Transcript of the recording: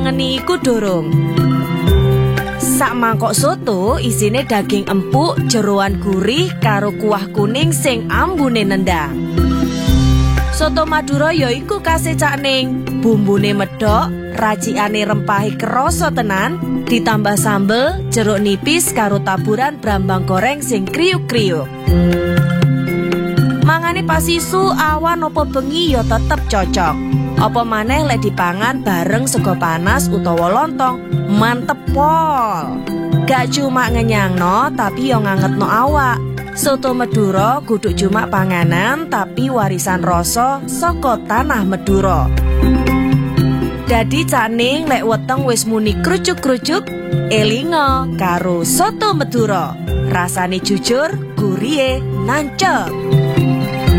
dipangeni iku durung. Sak mangkok soto isine daging empuk, jeroan gurih karo kuah kuning sing ambune nendang. Soto Madura yaiku kase Cak Ning, bumbune medhok, racikane rempahe krasa tenan, ditambah sambel, jeruk nipis karo taburan brambang goreng sing kriuk-kriuk. Mangane pas isu awan apa bengi ya tetep cocok. Apa maneh lek dipangan bareng sego panas utawa lontong, mantep pol. Gak cuma ngenyangno tapi yo ngangetno awak. Soto Madura kudu cuma panganan tapi warisan rasa saka tanah Madura. Dadi Cak Ning lek weteng wis muni krucuk-krucuk, elinga karo soto Madura. Rasane jujur, gurihe nancep.